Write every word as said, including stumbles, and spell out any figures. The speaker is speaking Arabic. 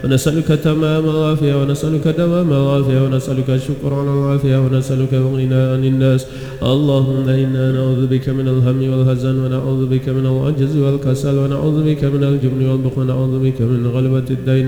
ونسألك تمام العافية ونسألك دوام العافية ونسألك الشكر على العافية ونسألك الغنى عن الناس. اللهم إنا نعوذ بك من الهم والهزن ونعوذ بك من العجز والكسل ونعوذ بك من الجبن والبخل ونعوذ بك من غلبة الدين